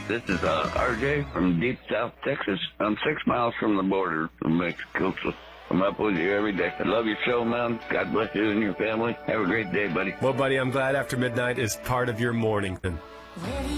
This is RJ from Deep South Texas. I'm 6 miles from the border from Mexico, so I'm up with you every day. I love your show, man. God bless you and your family. Have a great day, buddy. Well, buddy, I'm glad After Midnight is part of your morning then.